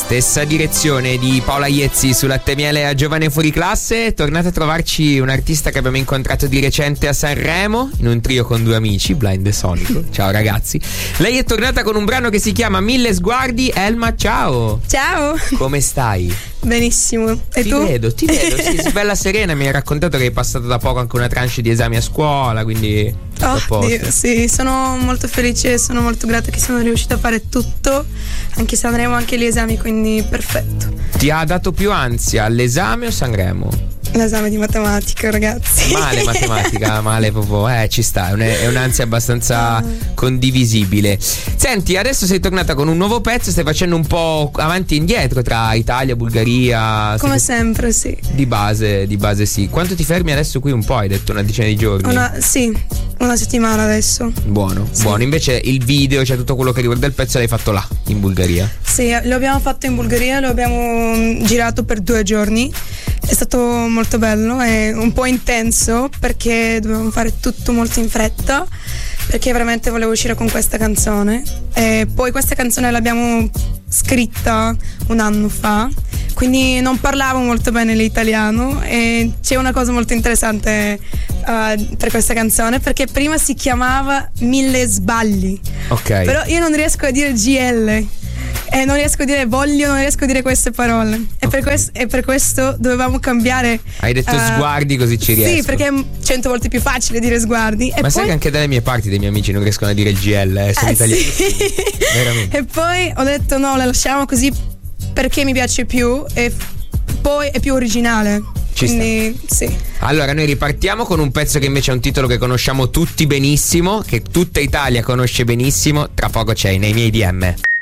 stessa direzione di Paola Iezzi su Latte Miele a Giovane Fuori Classe. Tornate a trovarci un artista che abbiamo incontrato di recente a Sanremo in un trio con due amici, Blind e Sonico. Ciao ragazzi. Lei è tornata con un brano che si chiama Mille Sguardi. Elma, ciao. Ciao. Come stai? Benissimo. E ti tu? Ti vedo, sì, bella serena. Mi hai raccontato che hai passato da poco anche una tranche di esami a scuola, quindi sì, sono molto felice, sono molto grata che sono riuscita a fare tutto, anche Sanremo, anche gli esami, quindi perfetto. Ti ha dato più ansia l'esame o Sanremo? L'esame di matematica, ragazzi. Male matematica, male proprio. Ci sta, è un'ansia abbastanza condivisibile. Senti, adesso sei tornata con un nuovo pezzo, stai facendo un po' avanti e indietro tra Italia, Bulgaria. Come sempre, sì. Di base sì. Quanto ti fermi adesso qui? Un po', hai detto una decina di giorni? Una settimana adesso. Buono. Invece il video, cioè tutto quello che riguarda il pezzo l'hai fatto là, in Bulgaria? Sì, lo abbiamo fatto in Bulgaria, lo abbiamo girato per 2 giorni. È stato molto bello e un po' intenso perché dovevamo fare tutto molto in fretta, perché veramente volevo uscire con questa canzone. E poi questa canzone l'abbiamo scritta un anno fa, quindi non parlavo molto bene l'italiano, e c'è una cosa molto interessante per questa canzone, perché prima si chiamava Mille Sbagli, ok, però io non riesco a dire GL e non riesco a dire voglio, non riesco a dire queste parole, e per questo dovevamo cambiare. Hai detto sguardi, così ci riesco. Sì, perché è 100 volte più facile dire sguardi. Ma sai che anche dalle mie parti dei miei amici non riescono a dire il GL, sono italiani. Sì. Veramente. E poi ho detto no, la lasciamo così perché mi piace più e poi è più originale. Quindi sì. Allora noi ripartiamo con un pezzo che invece è un titolo che conosciamo tutti benissimo, che tutta Italia conosce benissimo. Tra poco c'è nei miei DM.